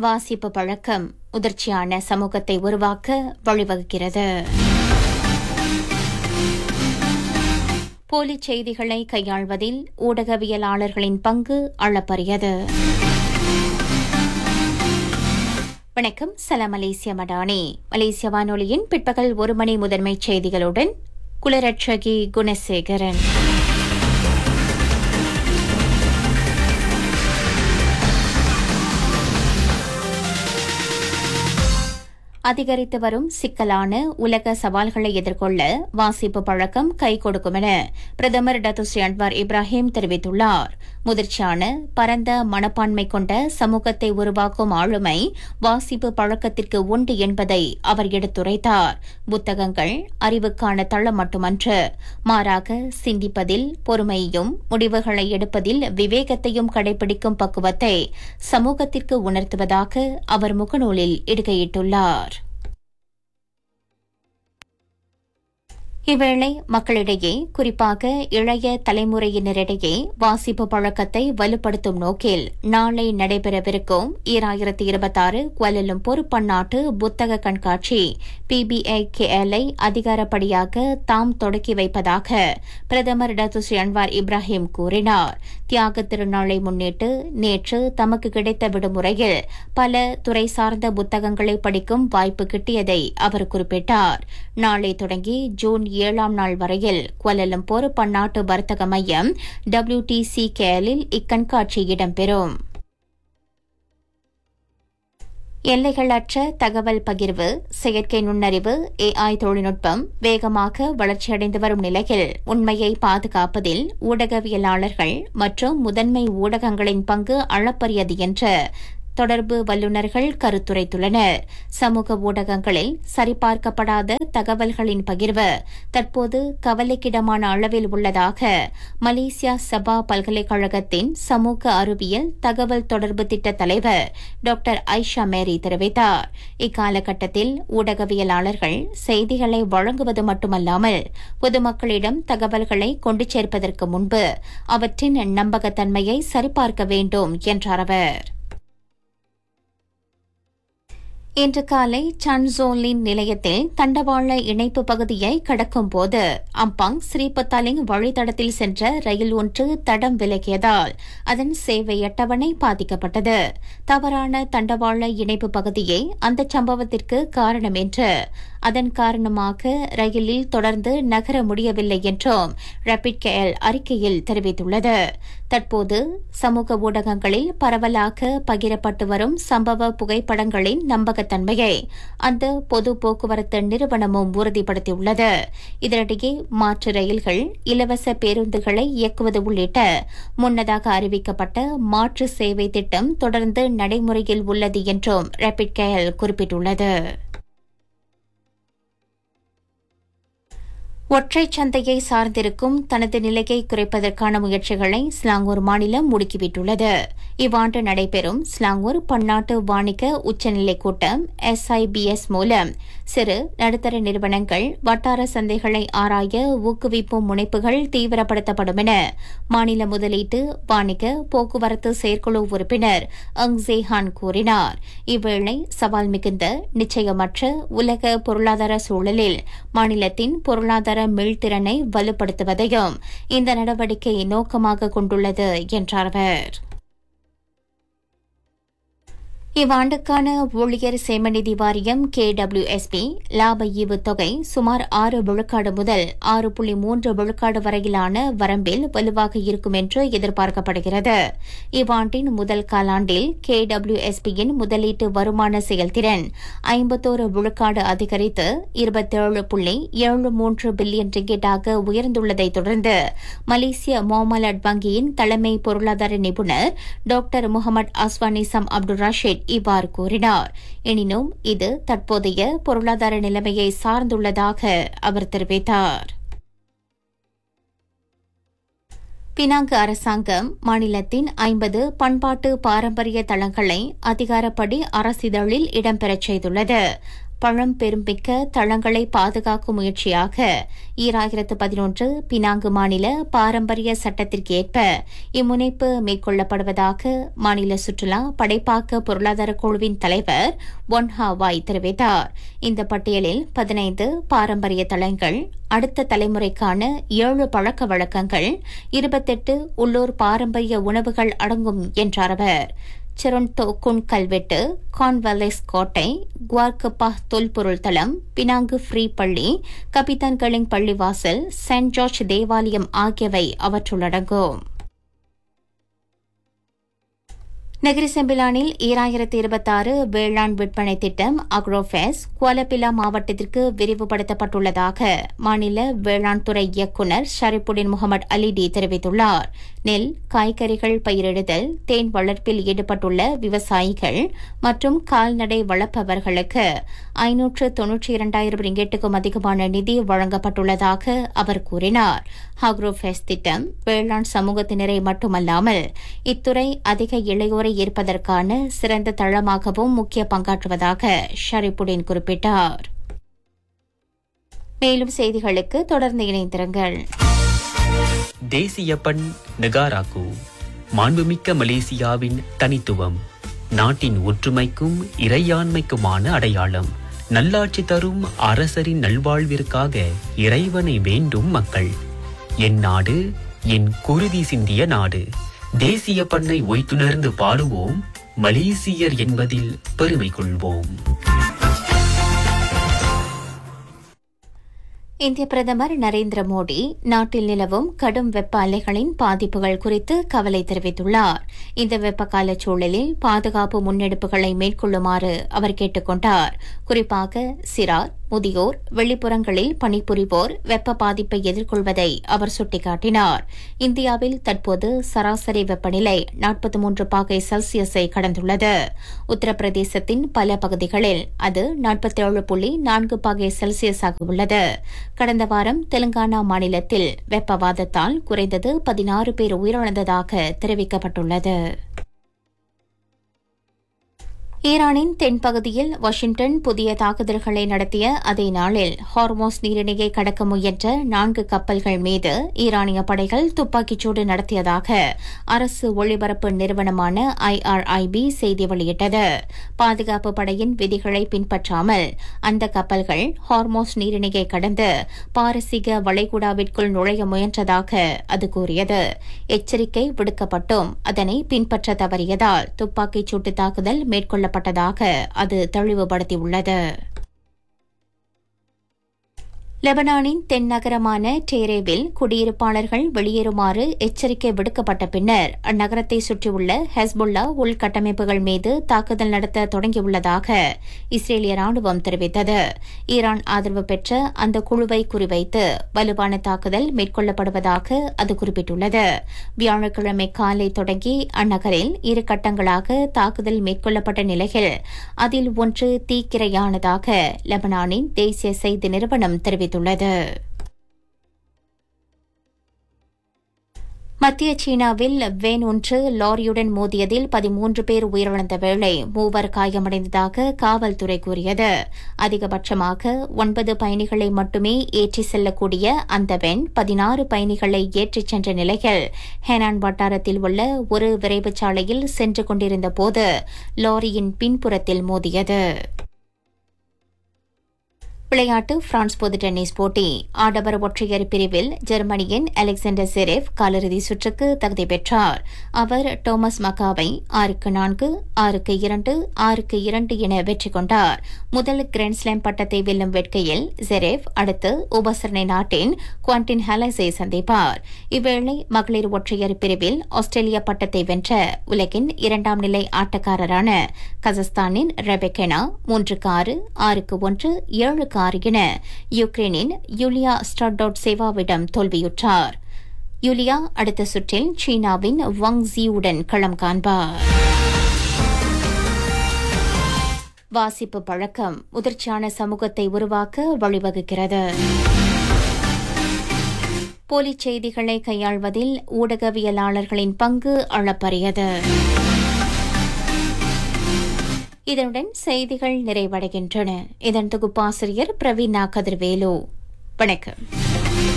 வாசிப்பு பழக்கம் முதிர்ச்சியான சமூகத்தை உருவாக்க வழிவகுக்கிறது. போலி செய்திகளை கையாள்வதில் ஊடகவியலாளர்களின் பங்கு அளப்பரியது. வணக்கம், சலாம் மலேசிய மடானி. மலேசிய வானொலியின் பிற்பகல் 1 மணி முதன்மைச் செய்திகளுடன் குலரட்சகி குணசேகரன். அதிகரித்து வரும் சிக்கலான உலக சவால்களை எதிர்கொள்ள வாசிப்பு பழக்கம் கை கொடுக்கும் என பிரதமர் டத்துஸ்ரீ அன்வார் இப்ராஹிம் தெரிவித்துள்ளார். முதிர்ச்சியான பரந்த மனப்பான்மை கொண்ட சமூகத்தை உருவாக்கும் ஆளுமை வாசிப்பு பழக்கத்திற்கு உண்டு என்பதை அவர் எடுத்துரைத்தார். புத்தகங்கள் அறிவுக்கான தளம் மட்டுமன்று, மாறாக சிந்திப்பதில் பொறுமையையும் முடிவுகளை எடுப்பதில் விவேகத்தையும் கடைபிடிக்கும் பக்குவத்தை சமூகத்திற்கு உணர்த்துவதாக அவர் முகநூலில் இடுகையிட்டுள்ளார். இவ்வேளை மக்களிடையே, குறிப்பாக இளைய தலைமுறையினரிடையே வாசிப்பு பழக்கத்தை வலுப்படுத்தும் நோக்கில் நாளை நடைபெறவிருக்கும் 2026 குவாலலும்பூர் பன்னாட்டு புத்தக கண்காட்சி PBAKL ஐ அதிகாரப்படியாக தாம் தொடக்கி வைப்பதாக பிரதமர் டத்துஸ்ரீ அன்வார் இப்ராஹிம் கூறினார். தியாக திருநாளை முன்னிட்டு நேற்று தமக்கு கிடைத்த விடுமுறையில் பல துறை சார்ந்த புத்தகங்களை படிக்கும் வாய்ப்பு கிட்டியதை அவர் குறிப்பிட்டார். நாளை தொடங்கி ஜூன் 7ஆம் நாள் வரையில் குவாலலும்பூர் பன்னாட்டு வர்த்தக மையம் WTCKL-இல் இக்கண்காட்சி இடம்பெறும். எல்லைகளற்ற தகவல் பகிர்வு, செயற்கை நுண்ணறிவு, AI தொழில்நுட்பம் வேகமாக வளர்ச்சியடைந்து வரும் நிலையில் உண்மையை பாதுகாப்பதில் ஊடகவியலாளர்கள் மற்றும் முதன்மை ஊடகங்களின் பங்கு அளப்பரியது என்று தொடர்பு வல்லுநர்கள் கருத்துரைத்துள்ளனர். சமூக ஊடகங்களில் சரிபார்க்கப்படாத தகவல்களின் பகிர்வு தற்போது கவலைக்கிடமான அளவில் உள்ளதாக மலேசியா சபா பல்கலைக்கழகத்தின் சமூக அறிவியல் தகவல் தொடர்பு திட்ட தலைவர் டாக்டர் ஐஷா மேரி தெரிவித்தார். இக்காலகட்டத்தில் ஊடகவியலாளர்கள் செய்திகளை வழங்குவது மட்டுமல்லாமல் பொதுமக்களிடம் தகவல்களை கொண்டு சேர்ப்பதற்கு முன்பு அவற்றின் நம்பகத்தன்மையை சரிபார்க்க வேண்டும் என்றார் அவர். இன்று காலை சன்சோலின் நிலையத்தில் தண்டவாள இணைப்பு பகுதியை கடக்கும் போது அம்பாங் ஸ்ரீபத்தாலிங் வழித்தடத்தில் சென்ற ரயில் ஒன்று தடம் விலகியதால் அதன் சேவை அட்டவணை பாதிக்கப்பட்டது. தவறான தண்டவாள இணைப்பு பகுதியே அந்த சம்பவத்திற்கு காரணம் என்று, அதன் காரணமாக ரயிலில் தொடர்ந்து நகர முடியவில்லை என்றும் ரேபிட் KL அறிக்கையில் தெரிவித்துள்ளது. தற்போது சமூக ஊடகங்களில் பரவலாக பகிரப்பட்டு வரும் சம்பவ புகைப்படங்களின் நம்பகத்தன்மையை அந்த பொது போக்குவரத்து நிறுவனமும் உறுதிப்படுத்தியுள்ளது. இதனிடையே மாற்று ரயில்கள், இலவச பேருந்துகளை இயக்குவது உள்ளிட்ட முன்னதாக அறிவிக்கப்பட்ட மாற்று சேவை திட்டம் தொடர்ந்து நடைமுறையில் உள்ளது என்றும் ரேபிட் KL குறிப்பிட்டுள்ளது. ஒற்றைச் சந்தையை சார்ந்திருக்கும் தனது நிலையை குறைப்பதற்கான முயற்சிகளை ஸ்லாங்கூர் மாநிலம் முடுக்கிவிட்டுள்ளது. இவ்வாண்டு நடைபெறும் ஸ்லாங்கூர் பன்னாட்டு வாணிக உச்சநிலை கூட்டம் SIBS மூலம் சிறு நடுத்தர நிறுவனங்கள் வட்டார சந்தைகளை ஆராய ஊக்குவிப்பும் முனைப்புகள் தீவிரப்படுத்தப்படும் என மாநில முதலீட்டு வாணிக போக்குவரத்து செயற்குழு உறுப்பினர் அங்ஸேஹான் கூறினார். இவ்வேளை சவால் மிகுந்த நிச்சயமற்ற உலக பொருளாதார சூழலில் மாநிலத்தின் பொருளாதார மீள்திறனை வலுப்படுத்துவதையும் இந்த நடவடிக்கை நோக்கமாக கொண்டுள்ளது என்றார் அவர். இவ்வாண்டுக்கான ஊழியர் சேமநிதி வாரியம் KWSP லாப ஈவுத் தொகை சுமார் 6 விழுக்காடு முதல் 6.3 விழுக்காடு வரையிலான வரம்பில் வலுவாக இருக்கும் என்று எதிர்பார்க்கப்படுகிறது. இவ்வாண்டின் முதல் காலாண்டில் KWSP-யின் முதலீட்டு வருமான செயல்திறன் 51 விழுக்காடு அதிகரித்து 27.73 பில்லியன் ரிங்கிட்டாக உயர்ந்துள்ளதை தொடர்ந்து மலேசிய மோமலட் வங்கியின் தலைமை பொருளாதார நிபுணர் டாக்டர் முகமது அஸ்வானிசம் அப்துல் ரஷீத் இவ்வாறு கூறினார். எனினும் இது தற்போதைய பொருளாதார நிலைமையை சார்ந்துள்ளதாக அவர் தெரிவித்தார். பினாங்கு அரசாங்கம் மாநிலத்தின் 50 பண்பாட்டு பாரம்பரிய தளங்களை அதிகாரப்படி அரசிதழில் இடம்பெறச் செய்துள்ளது. பழம்பெருமிக்க தளங்களை பாதுகாக்கும் முயற்சியாக 2011 பினாங்கு மாநில பாரம்பரிய சட்டத்திற்கேற்ப இம்முனைப்பு மேற்கொள்ளப்படுவதாக மாநில சுற்றுலா படைப்பாக்க பொருளாதார குழுவின் தலைவர் ஒன்ஹாவாய் தெரிவித்தார். இந்த பட்டியலில் 15 பாரம்பரிய தளங்கள், அடுத்த தலைமுறைக்கான 7 பழக்க வழக்கங்கள், 28 உள்ளூர் பாரம்பரிய உணவுகள் அடங்கும் என்றார் அவர். செரொன்டோ குன் கல்வெட்டு, கான்வாலேஸ் கோட்டை, குவார்கப்பா தொல்பொருள் தளம், பினாங்கு ஃப்ரீ பள்ளி, கபிதான் கலிங் பள்ளிவாசல், செயின்ட் ஜார்ஜ் தேவாலயம் ஆகியவை அவற்றுள் அடங்கும். நகரி செம்பிலானில் 2026 வேளாண் விற்பனை திட்டம் அக்ரோஃபெஸ் குவாலபிலா மாவட்டத்திற்கு விரிவுபடுத்தப்பட்டுள்ளதாக மாநில வேளாண் துறை இயக்குநர் ஷரிப்புடின் முகமது அலிடி தெரிவித்துள்ளார். நெல், காய்கறிகள் பயிரிடுதல், தேன் வளர்ப்பில் ஈடுபட்டுள்ள விவசாயிகள் மற்றும் கால்நடை வளர்ப்பவர்களுக்கு 592,000 ரிங்கெட்டுக்கும் அதிகமான நிதி வழங்கப்பட்டுள்ளதாக அவர் கூறினார். அக்ரோஃபெஸ் திட்டம் வேளாண் சமூகத்தினரை மட்டுமல்லாமல் இத்துறை அதிக இளையோரை ஏற்பதற்கான சிறந்த தளமாகவும் முக்கிய பங்காற்றுவதாக ஷரிப்புடின் குறிப்பிட்டார். மேலும் செய்திகளுக்கு தொடர்ந்து இணைந்திருங்கள். தேசிய பண் நெகாராக்கு, மாண்புமிக்க மலேசியாவின் தனித்துவம், நாட்டின் ஒற்றுமைக்கும் இறையாண்மைக்குமான அடையாளம். நல்லாட்சி தரும் அரசரின் நல்வாழ்விற்காக இறைவனை வேண்டும் மக்கள். என் நாடு என் குருதி சிந்திய நாடு. தேசிய பண்ணை ஒய்த்துணர்ந்து பாடுவோம், மலேசியர் என்பதில் பெருமை கொள்வோம். இந்திய பிரதமர் நரேந்திர மோடி நாட்டில் நிலவும் கடும் வெப்ப அலைகளின் பாதிப்புகள் குறித்து கவலை தெரிவித்துள்ளார். இந்த வெப்பகால சூழலில் பாதுகாப்பு முன்னெடுப்புகளை மேற்கொள்ளுமாறு அவர் கேட்டுக் கொண்டார். குறிப்பாக சிறார், முதியோர், வெளிப்புறங்களில் பணிபுரிவோர் வெப்ப பாதிப்பை எதிர்கொள்வதை அவர் சுட்டிக்காட்டினார். இந்தியாவில் தற்போது சராசரி வெப்பநிலை 43 பாகை செல்சியஸை கடந்துள்ளது. உத்தரப்பிரதேசத்தின் பல பகுதிகளில் அது 47.4 பாகை செல்சியஸாக உள்ளது. கடந்த வாரம் தெலுங்கானா மாநிலத்தில் வெப்பவாதத்தால் குறைந்தது 16 பேர் உயிரிழந்ததாக தெரிவிக்கப்பட்டுள்ளது. ஈரானின் தென்பகுதியில் வாஷிங்டன் புதிய தாக்குதல்களை நடத்திய அதே நாளில் ஹார்மோஸ் நீரிணையை கடக்க முயன்ற 4 கப்பல்கள் மீது ஈரானிய படைகள் துப்பாக்கிச்சூடு நடத்தியதாக அரசு ஒளிபரப்பு நிறுவனமான IRIB செய்தி வெளியிட்டது. பாதுகாப்பு படையின் விதிகளை பின்பற்றாமல் அந்த கப்பல்கள் ஹார்மோஸ் நீரிணையை கடந்து பாரசீக வளைகுடாவிற்குள் நுழைய முயன்றதாக அது கூறியது. எச்சரிக்கை விடுக்கப்பட்டும் அதனை பின்பற்ற தவறியதால் துப்பாக்கிச்சூட்டு தாக்குதல் மேற்கொள்ள அது தெளிவுபடுத்தியுள்ளது. லெபனானின் தென்னகரமான டேரேவில் குடியிருப்பாளர்கள் வெளியேறுமாறு எச்சரிக்கை விடுக்கப்பட்ட பின்னர் அந்நகரத்தை சுற்றியுள்ள ஹெஸ்புல்லா உள்கட்டமைப்புகள் மீது தாக்குதல் நடத்த தொடங்கியுள்ளதாக இஸ்ரேலிய ராணுவம் தெரிவித்தது. ஈரான் ஆதரவு பெற்ற அந்த குழுவை குறிவைத்து வலுவான தாக்குதல் மேற்கொள்ளப்படுவதாக அது குறிப்பிட்டுள்ளது. வியாழக்கிழமை காலை தொடங்கி அந்நகரில் 2 கட்டங்களாக தாக்குதல் மேற்கொள்ளப்பட்ட நிலையில் அதில் ஒன்று தீக்கிரையானதாக லெபனானின் தேசிய செய்தி நிறுவனம் தெரிவித்துள்ளது. மத்திய சீனாவில் வேன் ஒன்று லாரியுடன் மோதியதில் 13 பேர் உயிரிழந்த வேளை 3 காயமடைந்ததாக காவல்துறை கூறியது. அதிகபட்சமாக 9 பயணிகளை மட்டுமே ஏற்றி செல்லக்கூடிய அந்த வேன் 16 பயணிகளை ஏற்றிச் சென்ற நிலையில் ஹெனான் வட்டாரத்தில் உள்ள ஒரு விரைவு சாலையில் சென்று கொண்டிருந்த போது லாரியின் பின்புறத்தில் மோதியது. விளையாட்டு. பிரான்ஸ் பொது டென்னிஸ் போட்டி ஆடவர் ஒற்றையர் பிரிவில் ஜெர்மனியின் அலெக்சாண்டர் ஜெரெவ் காலிறுதி சுற்றுக்கு தகுதி பெற்றார். அவர் டோமஸ் மக்காவை 6-4, 6-2, 6-2 என வெற்றி கொண்டார். முதல் கிராண்ட்ஸ்லாம் பட்டத்தை வெல்லும் வேட்கையில் ஜெரெவ் அடுத்து உபசரணை நாட்டின் குவாண்டின் ஹாலஸை சந்திப்பார். இவ்வேளை மகளிர் ஒற்றையர் பிரிவில் ஆஸ்திரேலிய பட்டத்தை வென்ற உலகின் 2ஆம் நிலை ஆட்டக்காரரான கசஸ்தானின் ரெபெக்கெனா 3-6, 6-1, 7-6 என யுக்ரைனின் யூலியா ஸ்டாடோட்சேவாவிடம் தோல்வியுற்றார். யூலியா அடுத்த சுற்றில் சீனாவின் வாங் ஜியுடன் களம் காண்பார். வாசிப்பு பழக்கம் முதிர்ச்சியான சமூகத்தை உருவாக்க வழிவகுக்கிறது. போலி செய்திகளை கையாள்வதில் ஊடகவியலாளர்களின் பங்கு அளப்பரியது. இதனுடன் செய்திகள் நிறைவடைகின்றன. இதன் தொகுப்பாசிரியர் பிரவீனா கதிர்வேலு. வணக்கம்.